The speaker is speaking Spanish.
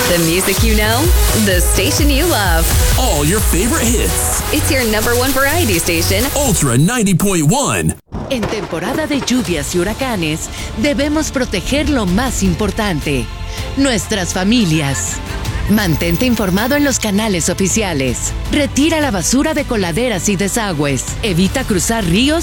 The music you know, the station you love. All your favorite hits. It's your number one variety station. Ultra 90.1. En temporada de lluvias y huracanes, debemos proteger lo más importante, nuestras familias. Mantente informado en los canales oficiales. Retira la basura de coladeras y desagües. Evita cruzar ríos